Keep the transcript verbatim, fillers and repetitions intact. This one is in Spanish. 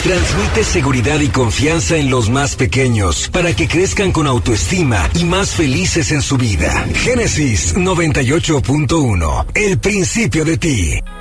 Transmite seguridad y confianza en los más pequeños para que crezcan con autoestima y más felices en su vida. Génesis noventa y ocho punto uno. El principio de ti.